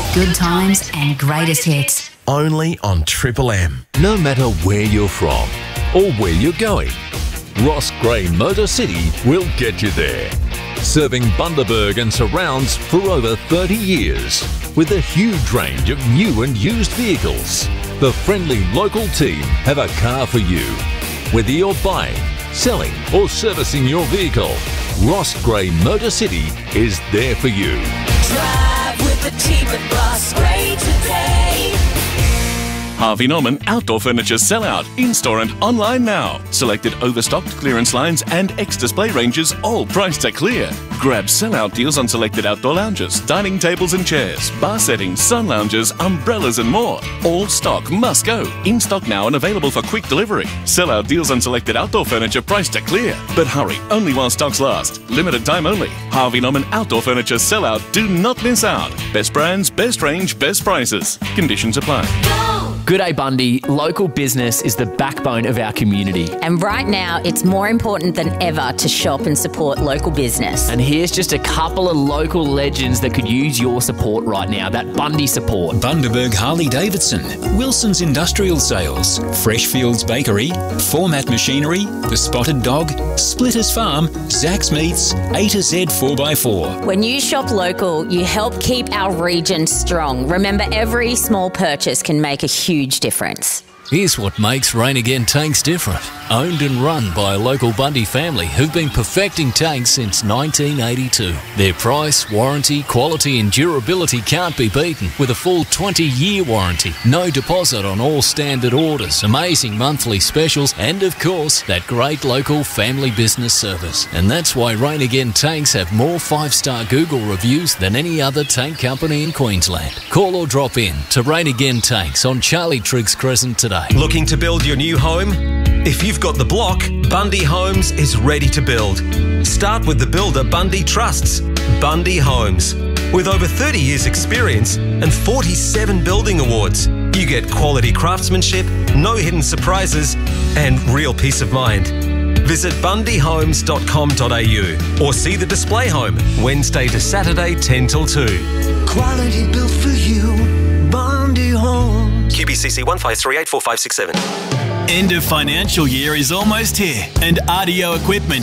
Good times and greatest hits. Only on Triple M. No matter where you're from or where you're going, Ross Gray Motor City will get you there. Serving Bundaberg and surrounds for over 30 years with a huge range of new and used vehicles. The friendly local team have a car for you. Whether you're buying, selling or servicing your vehicle, Ross Gray Motor City is there for you. Drive with the team at Ross Gray today. Harvey Norman Outdoor Furniture Sellout, in-store and online now. Selected overstocked clearance lines and X-display ranges, all priced at clear. Grab sellout deals on selected outdoor lounges, dining tables and chairs, bar settings, sun lounges, umbrellas and more. All stock must go. In stock now and available for quick delivery. Sellout deals on selected outdoor furniture priced at clear. But hurry, only while stocks last. Limited time only. Harvey Norman Outdoor Furniture Sellout. Do not miss out. Best brands, best range, best prices. Conditions apply. G'day Bundy, local business is the backbone of our community. And right now, it's more important than ever to shop and support local business. And here's just a couple of local legends that could use your support right now, that Bundy support. Bundaberg Harley Davidson, Wilson's Industrial Sales, Freshfields Bakery, Format Machinery, The Spotted Dog, Splitters Farm, Zach's Meats, A to Z 4x4. When you shop local, you help keep our region strong. Remember, every small purchase can make a huge difference. Here's what makes Rain Again tanks different. Owned and run by a local Bundy family who've been perfecting tanks since 1982. Their price, warranty, quality and durability can't be beaten with a full 20-year warranty. No deposit on all standard orders, amazing monthly specials and of course that great local family business service. And that's why Rain Again tanks have more 5-star Google reviews than any other tank company in Queensland. Call or drop in to Rain Again Tanks on Charlie Triggs Crescent today. Looking to build your new home? If you've got the block, Bundy Homes is ready to build. Start with the builder Bundy trusts, Bundy Homes. With over 30 years experience and 47 building awards, you get quality craftsmanship, no hidden surprises and real peace of mind. Visit bundyhomes.com.au or see the display home Wednesday to Saturday 10 till 2. Quality built for you, Bundy Homes. QBCC 15384567. End of financial year is almost here and RDO Equipment